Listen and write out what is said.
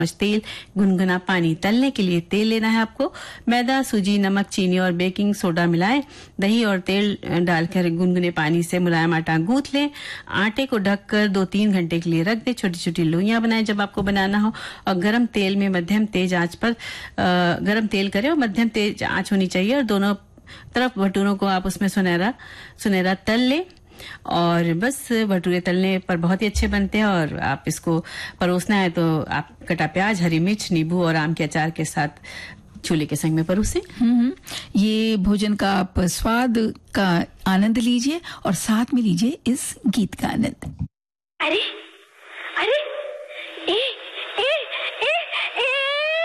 तेल, गुनगुना पानी। तलने के लिए तेल लेना है आपको। मैदा, सूजी, नमक, चीनी और बेकिंग सोडा मिलाएं। दही और तेल डालकर गुनगुने पानी से मुलायम आटा गूंथ लें। आटे को ढककर 2-3 घंटे के लिए रख दें। छोटी छोटी लोइयां बनाएं जब आपको बनाना हो, और गरम तेल में मध्यम तेज आंच पर गरम तेल करें और मध्यम तेज आंच होनी चाहिए, और दोनों तरफ भटूरों को आप उसमें सुनहरा सुनहरा तल लें। और बस भटूरे तलने पर बहुत ही अच्छे बनते हैं। और आप इसको परोसना है तो आप कटा प्याज, हरी मिर्च, नींबू और आम के अचार के साथ छोले के संग में परोसे। ये भोजन का आप स्वाद का आनंद लीजिए और साथ में लीजिए इस गीत का आनंद। अरे अरे ए